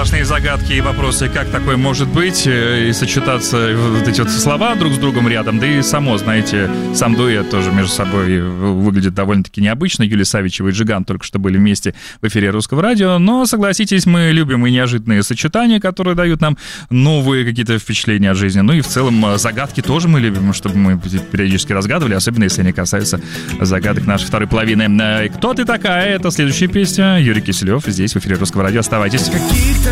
сплошные загадки и вопросы, как такое может быть, и сочетаться вот эти вот слова друг с другом рядом, да и само, знаете, сам дуэт тоже между собой выглядит довольно-таки необычно. Юлия Савичева и Джиган только что были вместе в эфире Русского радио, но, согласитесь, мы любим и неожиданные сочетания, которые дают нам новые какие-то впечатления от жизни, ну и в целом загадки тоже мы любим, чтобы мы периодически разгадывали, особенно если они касаются загадок нашей второй половины. «Кто ты такая?» — это следующая песня. Юрий Киселев здесь в эфире Русского радио. Оставайтесь.